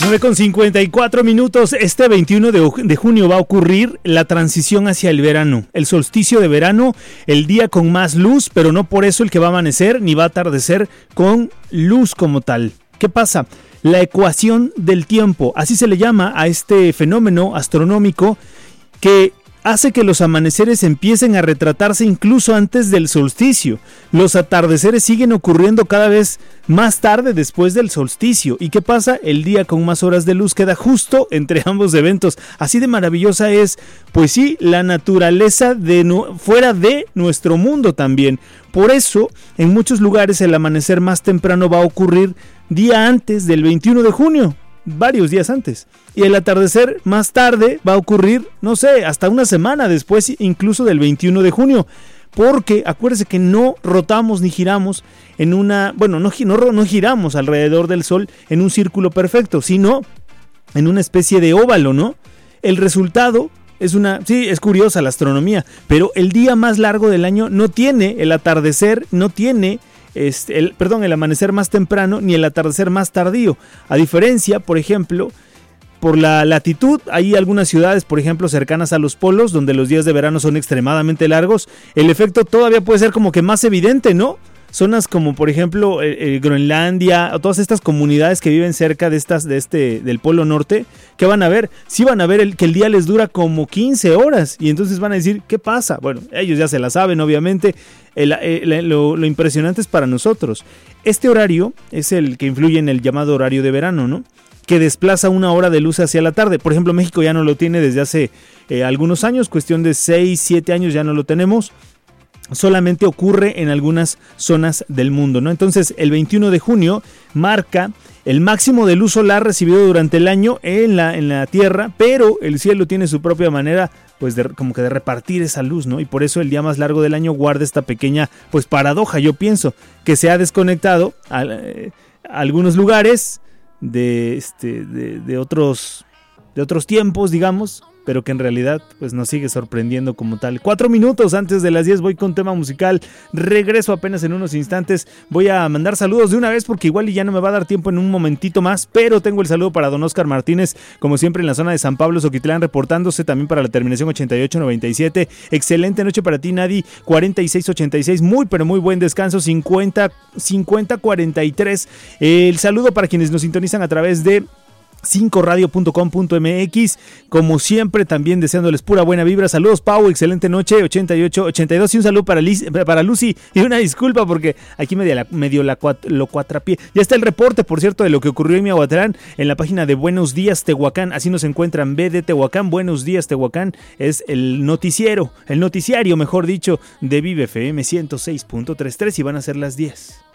9:54. Este 21 de junio va a ocurrir la transición hacia el verano, el solsticio de verano, el día con más luz, pero no por eso el que va a amanecer ni va a atardecer con luz como tal. ¿Qué pasa? La ecuación del tiempo, así se le llama a este fenómeno astronómico que hace que los amaneceres empiecen a retratarse incluso antes del solsticio. Los atardeceres siguen ocurriendo cada vez más tarde después del solsticio. ¿Y qué pasa? El día con más horas de luz queda justo entre ambos eventos. Así de maravillosa es, pues sí, la naturaleza fuera de nuestro mundo también. Por eso, en muchos lugares el amanecer más temprano va a ocurrir día antes del 21 de junio. Varios días antes. Y el atardecer más tarde va a ocurrir, no sé, hasta una semana después incluso del 21 de junio. Porque acuérdese que no rotamos ni giramos en no giramos alrededor del Sol en un círculo perfecto, sino en una especie de óvalo, ¿no? El resultado es curiosa la astronomía, pero el día más largo del año no tiene el atardecer, no tiene el amanecer más temprano ni el atardecer más tardío. A diferencia, por ejemplo, por la latitud, hay algunas ciudades, por ejemplo, cercanas a los polos, donde los días de verano son extremadamente largos. El efecto todavía puede ser como que más evidente, ¿no? Zonas como, por ejemplo, Groenlandia, o todas estas comunidades que viven cerca del Polo Norte, ¿qué van a ver? Sí van a ver que el día les dura como 15 horas, y entonces van a decir, ¿qué pasa? Bueno, ellos ya se la saben, obviamente. Lo impresionante es para nosotros. Este horario es el que influye en el llamado horario de verano, ¿no? Que desplaza una hora de luz hacia la tarde. Por ejemplo, México ya no lo tiene desde hace algunos años, cuestión de 6, 7 años ya no lo tenemos. Solamente ocurre en algunas zonas del mundo, ¿no? Entonces, el 21 de junio marca el máximo de luz solar recibido durante el año en la Tierra, pero el cielo tiene su propia manera, pues, como que de repartir esa luz, ¿no? Y por eso el día más largo del año guarda esta pequeña, pues, paradoja. Yo pienso que se ha desconectado a algunos lugares de otros tiempos, digamos, pero que en realidad pues nos sigue sorprendiendo como tal. 4 minutos antes de las 10 voy con tema musical. Regreso apenas en unos instantes. Voy a mandar saludos de una vez porque igual y ya no me va a dar tiempo en un momentito más, pero tengo el saludo para don Oscar Martínez, como siempre en la zona de San Pablo, Soquitlán, reportándose también para la terminación 8897. Excelente noche para ti, Nadi, 4686. Muy pero muy buen descanso, 5043. El saludo para quienes nos sintonizan a través de 5radio.com.mx, como siempre también deseándoles pura buena vibra. Saludos, Pau, excelente noche, 8882, y un saludo para Lucy, y una disculpa porque aquí medio lo cuatrapié. Ya está el reporte, por cierto, de lo que ocurrió en Miahuatlán en la página de Buenos Días Tehuacán, así nos encuentran, BD Tehuacán, Buenos Días Tehuacán, es el noticiario, mejor dicho, de Vive FM 106.33, y van a ser las 10.